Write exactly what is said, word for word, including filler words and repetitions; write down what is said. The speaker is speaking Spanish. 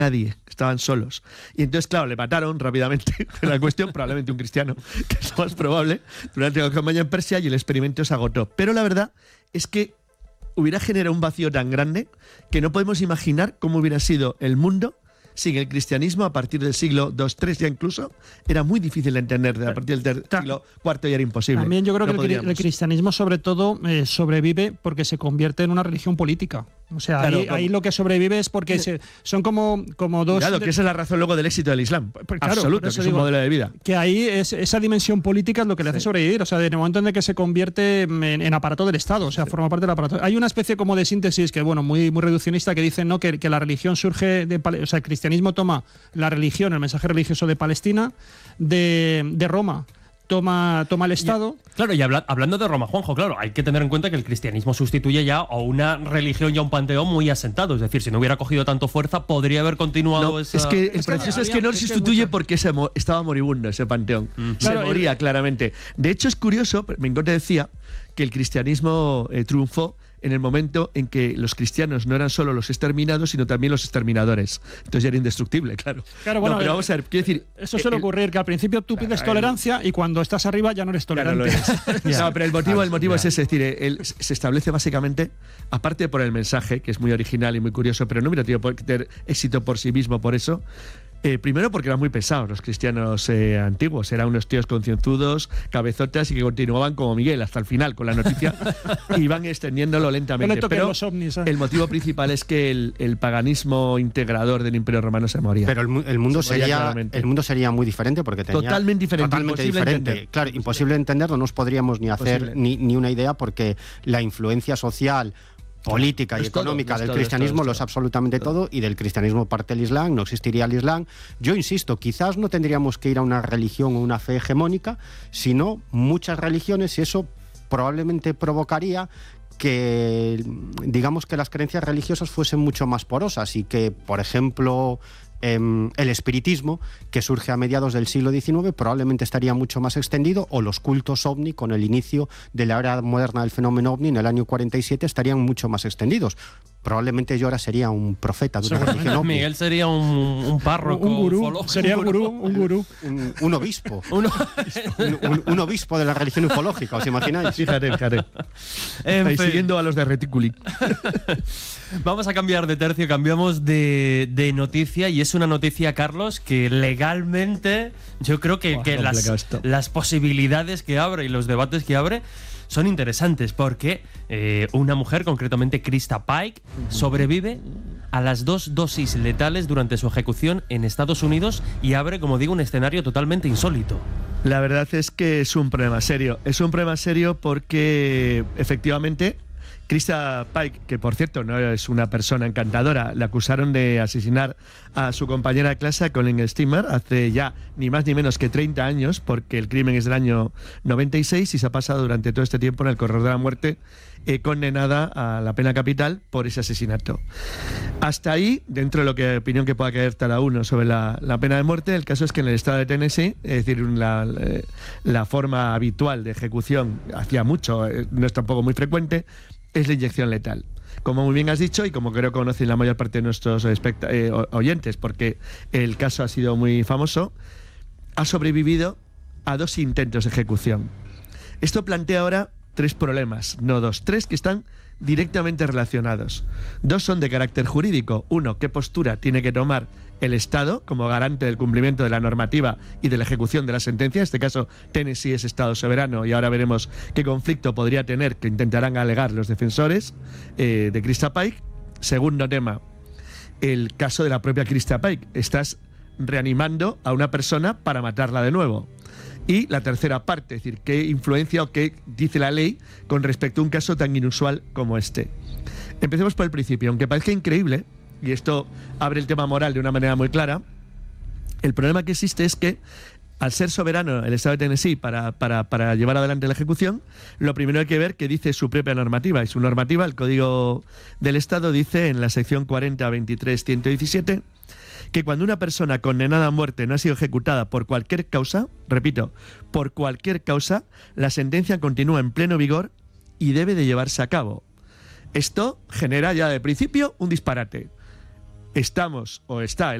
nadie, estaban solos. Y entonces, claro, le mataron rápidamente, la cuestión, probablemente un cristiano, que es lo más probable, durante la campaña en Persia, y el experimento se agotó. Pero la verdad es que hubiera generado un vacío tan grande que no podemos imaginar cómo hubiera sido el mundo sin el cristianismo a partir del siglo dos, tres ya incluso. Era muy difícil de entender, a partir del siglo cuarto ya era imposible. También yo creo no que el, el cristianismo sobre todo eh, sobrevive porque se convierte en una religión política. O sea, claro, ahí, ahí lo que sobrevive es porque se, son como, como dos... Claro, que esa es la razón luego del éxito del Islam. Claro, absoluto, que es digo, un modelo de vida. Que ahí es, esa dimensión política es lo que le hace sí. sobrevivir. O sea, en el momento en el que se convierte en, en aparato del Estado, o sea, sí. forma parte del aparato. Hay una especie como de síntesis que, bueno, muy, muy reduccionista, que dicen, ¿no?, que, que la religión surge de... O sea, el cristianismo toma la religión, el mensaje religioso de Palestina, de, de Roma. Toma, toma el Estado. Y, claro, y habla, hablando de Roma, Juanjo, claro, hay que tener en cuenta que el cristianismo sustituye ya a una religión y a un panteón muy asentado. Es decir, si no hubiera cogido tanto fuerza, podría haber continuado no, esa... Es que el proceso es que no sustituye porque se mo estaba moribundo ese panteón. Mm. Se claro, moría, el... claramente. De hecho, es curioso, Mengón te decía que el cristianismo eh, triunfó en el momento en que los cristianos no eran solo los exterminados, sino también los exterminadores. Entonces ya era indestructible, claro. Claro, bueno, no, pero vamos a ver, quiero decir... Eso suele el, ocurrir, que al principio tú pides claro, tolerancia el, y cuando estás arriba ya no eres tolerante. Claro, lo eres. No, pero el motivo, el motivo es ese, es decir, el, se establece básicamente, aparte por el mensaje, que es muy original y muy curioso, pero no hubiera tenido que tener éxito por sí mismo por eso. Eh, primero porque eran muy pesados los cristianos eh, antiguos, eran unos tíos concienzudos, cabezotas y que continuaban como Miguel hasta el final con la noticia y van extendiéndolo lentamente. No pero los ovnis, ¿eh? El motivo principal es que el, el paganismo integrador del Imperio Romano se moría. Pero el, el, mundo, se sería, el mundo sería muy diferente porque tenía... Totalmente diferente. Totalmente diferente. Entender. Claro, imposible entenderlo, no nos podríamos ni hacer ni, ni una idea porque la influencia social... política y económica del cristianismo lo es absolutamente todo, y del cristianismo parte el Islam, no existiría el Islam. Yo insisto, quizás no tendríamos que ir a una religión o una fe hegemónica, sino muchas religiones, y eso probablemente provocaría que, digamos, que las creencias religiosas fuesen mucho más porosas y que, por ejemplo, eh, el espiritismo, que surge a mediados del siglo diecinueve, probablemente estaría mucho más extendido, o los cultos ovni, con el inicio de la era moderna del fenómeno ovni en el año cuarenta y siete, estarían mucho más extendidos. Probablemente yo ahora sería un profeta de una religión ovni. Miguel sería un, un párroco. Un gurú. Sería un gurú. Un, gurú. un, un obispo. un, un, un obispo de la religión ufológica, ¿os imagináis? Fíjate, fíjate. Estáis siguiendo a los de Reticuli. Vamos a cambiar de tercio, cambiamos de, de noticia, y es una noticia, Carlos, que legalmente yo creo que, oh, que las, las posibilidades que abre y los debates que abre son interesantes, porque eh, una mujer, concretamente Krista Pike, sobrevive a las dos dosis letales durante su ejecución en Estados Unidos y abre, como digo, un escenario totalmente insólito. La verdad es que es un problema serio. Es un problema serio porque, efectivamente, Krista Pike, que por cierto no es una persona encantadora, le acusaron de asesinar a su compañera de clase, Colin Steamer, hace ya ni más ni menos que treinta años, porque el crimen es del año noventa y seis y se ha pasado durante todo este tiempo en el corredor de la muerte, eh, condenada a la pena capital por ese asesinato. Hasta ahí, dentro de lo que opinión que pueda caer cada uno sobre la, la pena de muerte, el caso es que en el estado de Tennessee, es decir, la, la, la forma habitual de ejecución, hacía mucho, no es tampoco muy frecuente, es la inyección letal. Como muy bien has dicho, y como creo que conocen la mayor parte de nuestros eh, oyentes, porque el caso ha sido muy famoso, ha sobrevivido a dos intentos de ejecución. Esto plantea ahora tres problemas, no dos, tres que están directamente relacionados. Dos son de carácter jurídico. Uno, ¿qué postura tiene que tomar el Estado como garante del cumplimiento de la normativa y de la ejecución de la sentencia? En este caso, Tennessee es Estado soberano y ahora veremos qué conflicto podría tener, que intentarán alegar los defensores eh, de Krista Pike. Segundo tema, el caso de la propia Krista Pike. Estás reanimando a una persona para matarla de nuevo. Y la tercera parte, es decir, qué influencia o qué dice la ley con respecto a un caso tan inusual como este. Empecemos por el principio. Aunque parezca increíble, y esto abre el tema moral de una manera muy clara, el problema que existe es que, al ser soberano el Estado de Tennessee para, para, para llevar adelante la ejecución, lo primero hay que ver que dice su propia normativa. Y su normativa, el Código del Estado, dice en la sección cuarenta veintitrés ciento diecisiete que cuando una persona condenada a muerte no ha sido ejecutada por cualquier causa, repito, por cualquier causa, la sentencia continúa en pleno vigor y debe de llevarse a cabo. Esto genera ya de principio un disparate. estamos o está